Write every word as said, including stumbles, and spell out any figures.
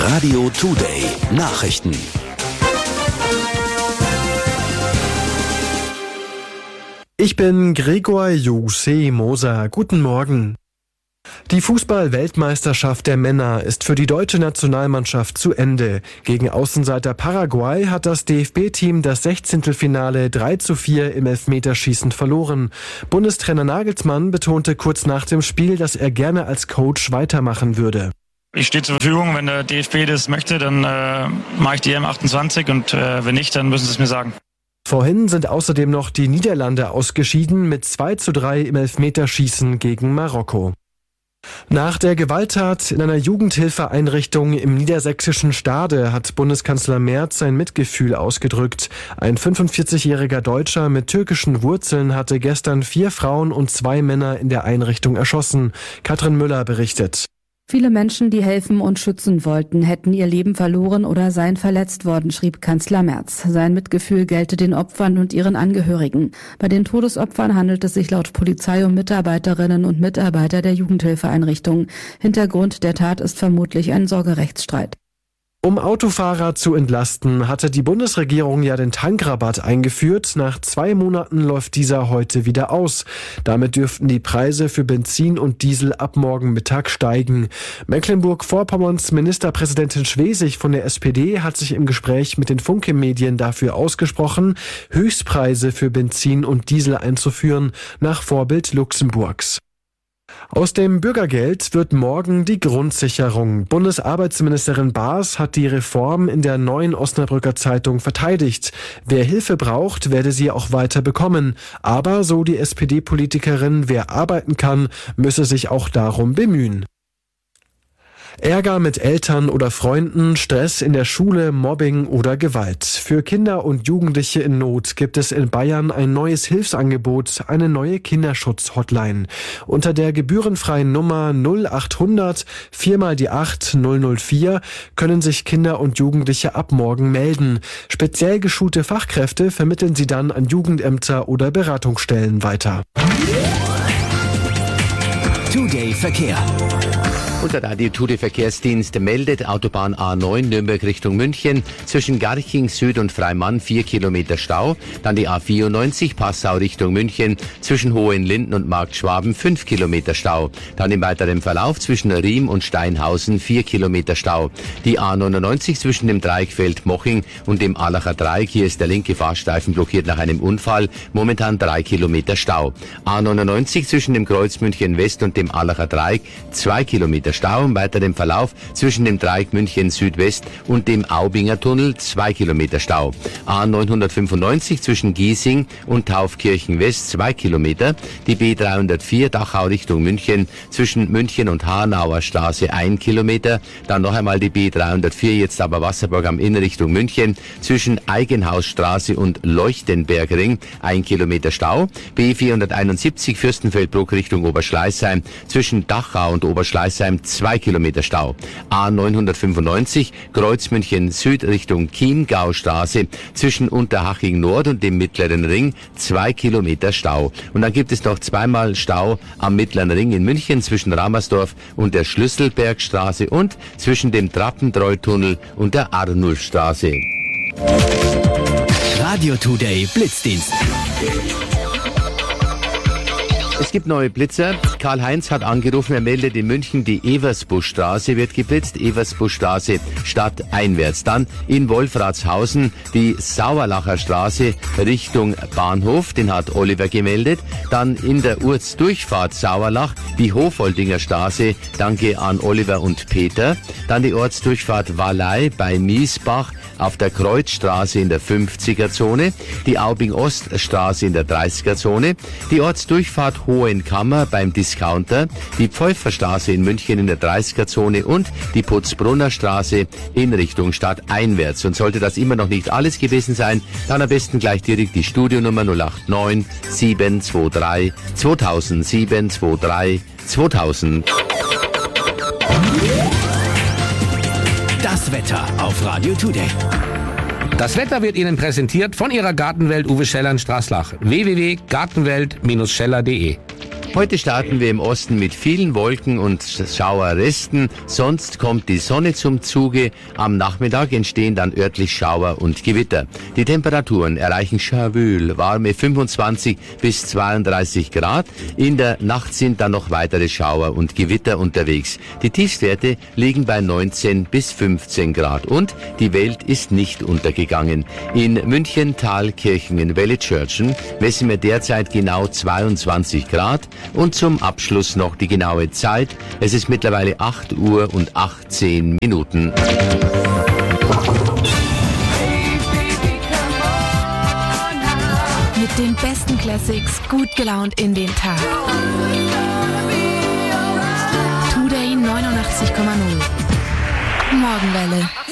Radio Today Nachrichten. Ich bin Gregor Jose Moser. Guten Morgen. Die Fußball-Weltmeisterschaft der Männer ist für die deutsche Nationalmannschaft zu Ende. Gegen Außenseiter Paraguay hat das D F B-Team das Sechzehntelfinale drei zu vier im Elfmeterschießen verloren. Bundestrainer Nagelsmann betonte kurz nach dem Spiel, dass er gerne als Coach weitermachen würde. Ich stehe zur Verfügung, wenn der D F B das möchte, dann äh, mache ich die E M achtundzwanzig und äh, wenn nicht, dann müssen sie es mir sagen. Vorhin sind außerdem noch die Niederlande ausgeschieden mit zwei zu drei im Elfmeterschießen gegen Marokko. Nach der Gewalttat in einer Jugendhilfeeinrichtung im niedersächsischen Stade hat Bundeskanzler Merz sein Mitgefühl ausgedrückt. Ein fünfundvierzigjähriger Deutscher mit türkischen Wurzeln hatte gestern vier Frauen und zwei Männer in der Einrichtung erschossen. Katrin Müller berichtet. Viele Menschen, die helfen und schützen wollten, hätten ihr Leben verloren oder seien verletzt worden, schrieb Kanzler Merz. Sein Mitgefühl gelte den Opfern und ihren Angehörigen. Bei den Todesopfern handelt es sich laut Polizei um Mitarbeiterinnen und Mitarbeiter der Jugendhilfeeinrichtung. Hintergrund der Tat ist vermutlich ein Sorgerechtsstreit. Um Autofahrer zu entlasten, hatte die Bundesregierung ja den Tankrabatt eingeführt. Nach zwei Monaten läuft dieser heute wieder aus. Damit dürften die Preise für Benzin und Diesel ab morgen Mittag steigen. Mecklenburg-Vorpommerns Ministerpräsidentin Schwesig von der S P D hat sich im Gespräch mit den Funke-Medien dafür ausgesprochen, Höchstpreise für Benzin und Diesel einzuführen, nach Vorbild Luxemburgs. Aus dem Bürgergeld wird morgen die Grundsicherung. Bundesarbeitsministerin Baas hat die Reform in der Neuen Osnabrücker Zeitung verteidigt. Wer Hilfe braucht, werde sie auch weiter bekommen. Aber, so die S P D-Politikerin, wer arbeiten kann, müsse sich auch darum bemühen. Ärger mit Eltern oder Freunden, Stress in der Schule, Mobbing oder Gewalt. Für Kinder und Jugendliche in Not gibt es in Bayern ein neues Hilfsangebot, eine neue Kinderschutz-Hotline. Unter der gebührenfreien Nummer null achthundert vier mal die acht null null vier können sich Kinder und Jugendliche ab morgen melden. Speziell geschulte Fachkräfte vermitteln sie dann an Jugendämter oder Beratungsstellen weiter. Today Verkehr. Und der Radio Today Verkehrsdienst meldet Autobahn A neun Nürnberg Richtung München zwischen Garching Süd und Freimann vier Kilometer Stau. Dann die A vierundneunzig Passau Richtung München zwischen Hohenlinden und Markt Schwaben fünf Kilometer Stau. Dann im weiteren Verlauf zwischen Riem und Steinhausen vier Kilometer Stau. Die A neunundneunzig zwischen dem Dreieckfeld Moching und dem Allacher Dreieck. Hier ist der linke Fahrstreifen blockiert nach einem Unfall. Momentan drei Kilometer Stau. A neunundneunzig zwischen dem Kreuz München West und dem Allacher Dreieck zwei Kilometer Stau. Im weiteren Verlauf zwischen dem Dreieck München Südwest und dem Aubinger Tunnel zwei Kilometer Stau. A neunhundertfünfundneunzig zwischen Giesing und Taufkirchen West zwei Kilometer. Die B dreihundertvier Dachau Richtung München zwischen München und Hanauer Straße ein Kilometer. Dann noch einmal die B dreihundertvier, jetzt aber Wasserburg am Inn Richtung München zwischen Eigenhausstraße und Leuchtenbergring ein Kilometer Stau. B vierhunderteinundsiebzig Fürstenfeldbruck Richtung Oberschleißheim zwischen Dachau und Oberschleißheim zwei Kilometer Stau. A neunhundertfünfundneunzig Kreuz München Süd Richtung Chiemgaustraße zwischen Unterhaching Nord und dem Mittleren Ring zwei Kilometer Stau. Und dann gibt es noch zweimal Stau am Mittleren Ring in München zwischen Ramersdorf und der Schlüsselbergstraße und zwischen dem Trappentreutunnel und der Arnulfstraße. Radio Today Blitzdienst. Es gibt neue Blitzer. Karl-Heinz hat angerufen, er meldet in München, die Eversbuschstraße wird geblitzt. Eversbuschstraße stadteinwärts. Dann in Wolfratshausen die Sauerlacher Straße Richtung Bahnhof, den hat Oliver gemeldet. Dann in der Ortsdurchfahrt Sauerlach die Hofoldinger Straße, danke an Oliver und Peter. Dann die Ortsdurchfahrt Wallei bei Miesbach auf der Kreuzstraße in der fünfziger Zone, die Aubing-Oststraße in der dreißiger Zone, die Ortsdurchfahrt Hohenkammer beim Discounter, die Pfeuferstraße in München in der dreißiger Zone und die Putzbrunner Straße in Richtung stadteinwärts. Und sollte das immer noch nicht alles gewesen sein, dann am besten gleich direkt die Studionummer null acht neun sieben zwei drei zweitausend sieben zwei drei zweitausend. Das Wetter auf Radio Today. Das Wetter wird Ihnen präsentiert von Ihrer Gartenwelt Uwe Scheller in Straßlach. w w w punkt gartenwelt Bindestrich scheller punkt de Heute starten wir im Osten mit vielen Wolken und Schauerresten, sonst kommt die Sonne zum Zuge. Am Nachmittag entstehen dann örtlich Schauer und Gewitter. Die Temperaturen erreichen Chavül, warme fünfundzwanzig bis zweiunddreißig Grad. In der Nacht sind dann noch weitere Schauer und Gewitter unterwegs. Die Tiefstwerte liegen bei neunzehn bis fünfzehn Grad und die Welt ist nicht untergegangen. In München, Thalkirchen, in Wellitzschörtchen messen wir derzeit genau zweiundzwanzig Grad. Und zum Abschluss noch die genaue Zeit. Es ist mittlerweile acht Uhr und achtzehn Minuten. Mit den besten Classics gut gelaunt in den Tag. Today neunundachtzig Komma null. Morgenwelle.